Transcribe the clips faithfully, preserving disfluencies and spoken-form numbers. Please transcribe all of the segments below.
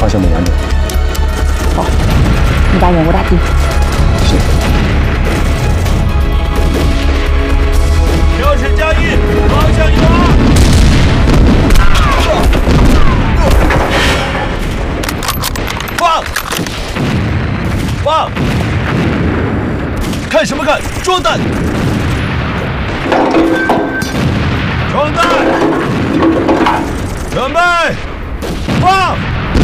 方向没完整。 好，你把掩护打定。 是。 标尺加一，方向右二。放！放！看什么看？装弹！装弹！准备！放！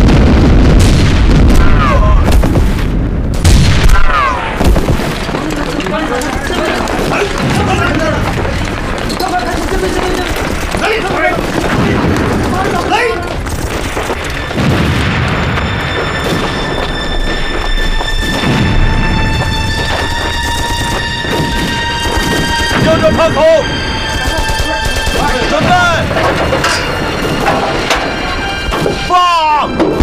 瞄准炮口，准备，放！